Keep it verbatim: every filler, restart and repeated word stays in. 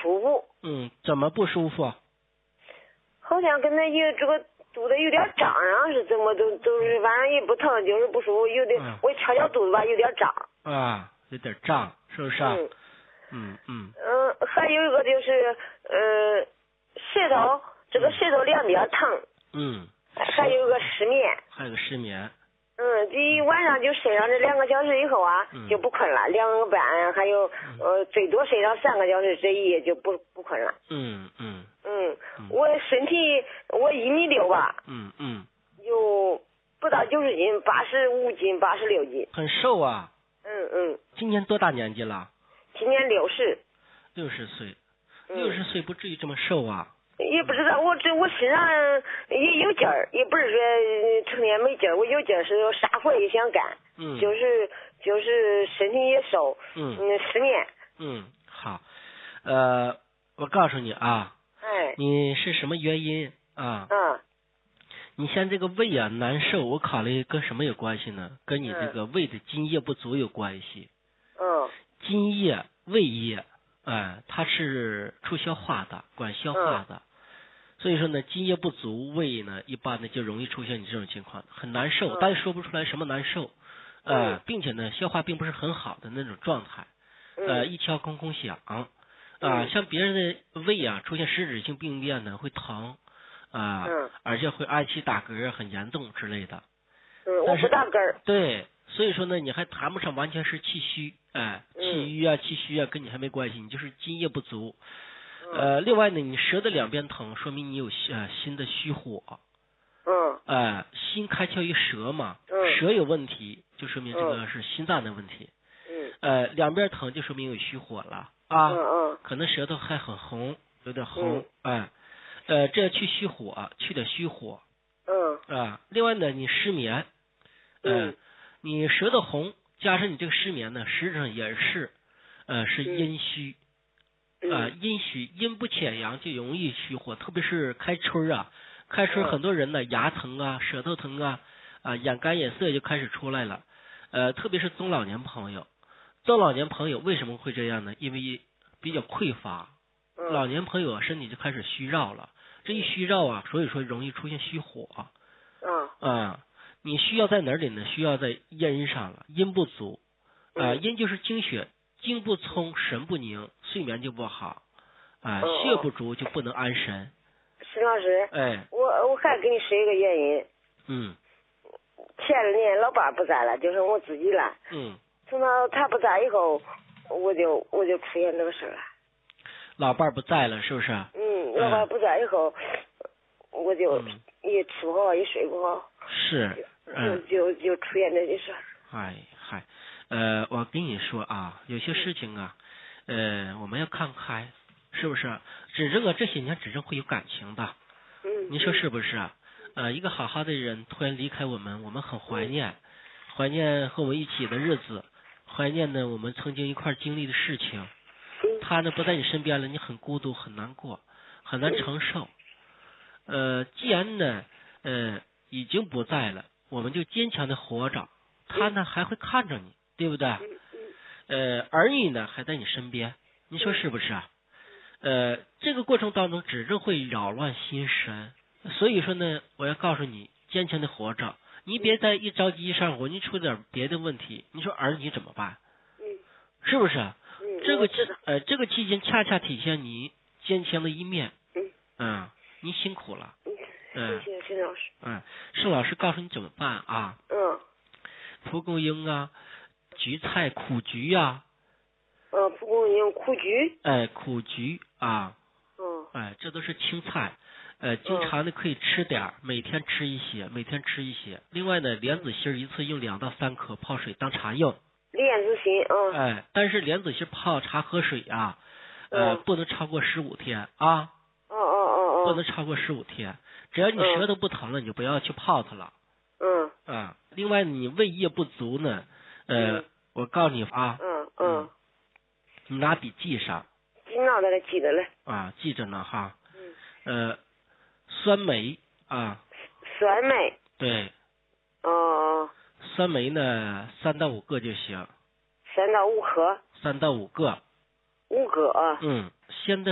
舒服。 嗯，怎么不舒服？ 好像跟那有这个肚子有点胀啊，是怎么都都是，反正也不疼，就是不舒服，有点、嗯、我敲敲肚子吧，有点胀。 啊，有点胀，是不是啊？ 嗯嗯嗯。 嗯，还有一个就是呃，舌头这个舌头两边疼。 嗯。 还有一个失眠。 还有个失眠。 嗯，这一晚上就睡上这两个小时以后啊， 嗯、 就不困了，两个半，还有、嗯、呃最多睡上三个小时，这一夜就不不困了。 嗯嗯嗯，我身体我一米六吧。 嗯嗯。 有不到九十斤，八十五斤，八十六斤。 很瘦啊。 嗯嗯。 今年多大年纪了？ 今年六十。 六十岁，六十岁不至于这么瘦啊。 也不知道，我这我身上也有劲儿，也不是说成天没劲儿，我有劲儿是啥活也想干， 嗯， 就是就是身体也瘦， 嗯嗯，失眠。 嗯，好，呃，我告诉你啊， 哎， 你是什么原因啊？ 嗯， 你现在这个胃啊难受，我考虑跟什么有关系呢？跟你这个胃的津液不足有关系。 嗯， 津液、胃液，哎、呃，它是出消化的，管消化的。嗯，所以说呢，津液不足，胃呢一般呢就容易出现你这种情况，很难受，但是说不出来什么难受，呃，并且呢消化并不是很好的那种状态，呃，一敲空空响，啊、呃，像别人的胃啊出现实质性病变呢会疼，啊、呃，而且会嗳气打嗝很严重之类的。 嗯，我不打嗝。 对，所以说呢，你还谈不上完全是气虚，哎、呃，气郁啊气虚啊跟你还没关系，你就是津液不足。呃，另外呢，你舌的两边疼，说明你有呃心的虚火。 嗯。 呃，心开窍于舌嘛， 嗯。 舌有问题，就说明这个是心脏的问题。 嗯。 呃，两边疼就说明有虚火了啊。 嗯嗯。 可能舌头还很红，有点红，哎、嗯，呃，这去虚火，去点虚火。 嗯。 啊、呃，另外呢，你失眠，呃、 嗯， 你舌头红，加上你这个失眠呢，实际上也是，呃，是阴虚。 嗯啊，阴虚，阴不潜阳就容易虚火，特别是开春啊，开春很多人呢牙疼啊、舌头疼啊，啊眼干眼涩就开始出来了，呃，特别是中老年朋友，中老年朋友为什么会这样呢？因为比较匮乏，老年朋友身体就开始虚弱了，这一虚弱啊，所以说容易出现虚火。 嗯啊，你需要在哪里呢？需要在阴上了，阴不足，啊，阴就是精血。精不通，神不宁，睡眠就不好，啊、呃，血不足就不能安神。 石老师， 哎， 我我还跟你说一个原因。 嗯。 前年老伴不在了，就剩我自己了。 嗯。 从他他不在以后，我就我就出现这个事了。 老伴不在了，是不是？ 嗯，老伴不在以后，嗯、我就也吃不好，也睡不好。 是。嗯。 就就就出现这些事儿。 嗨嗨。呃，我跟你说啊，有些事情啊，呃，我们要看开，是不是？指正啊，这些年指正会有感情的， 嗯， 你说是不是啊？呃，一个好好的人突然离开我们，我们很怀念，怀念和我们一起的日子，怀念呢我们曾经一块经历的事情。他呢不在你身边了，你很孤独，很难过，很难承受。呃，既然呢，呃，已经不在了，我们就坚强的活着，他呢还会看着你。对不对？呃，儿女呢还在你身边，你说是不是啊？呃，这个过程当中指正会扰乱心神，所以说呢，我要告诉你，坚强的活着，你别再一着急一上火，你出点别的问题，你说儿女怎么办？是不是？这个呃，这个期间恰恰体现你坚强的一面。嗯，你辛苦了。 嗯，谢谢沈老师。 嗯，盛老师告诉你怎么办啊？ 嗯。 蒲公英啊。橘菜、苦菊呀、啊， 呃，蒲公英、苦菊， 哎，苦菊啊， 嗯， 哎，这都是青菜，呃，经常的可以吃点儿，每天吃一些，每天吃一些。另外呢，莲子心一次用两到三颗泡水当茶用。 莲子心，嗯， 哎，但是莲子心泡茶喝水啊，呃， 嗯、 不能超过十五天啊。 哦哦哦哦。 不能超过十五天，只要你舌头不疼了，你就不要去泡它了。 嗯。 啊，另外你胃液不足呢。呃、嗯，我告诉你啊， 嗯嗯， 你拿笔记上。 记脑袋了，记得了。 啊，记着呢哈。 嗯。 呃，酸梅啊。 酸梅。 对。 哦。 酸梅呢，三到五个就行。 三到五颗。 三到五个。 五个啊。 嗯，先的。